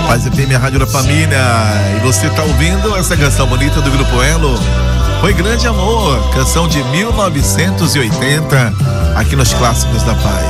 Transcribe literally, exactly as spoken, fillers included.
Paz F M, a Rádio da Família. E você tá ouvindo essa canção bonita do Grupo Elo? Foi Grande Amor, canção de mil novecentos e oitenta, aqui nos Clássicos da Paz.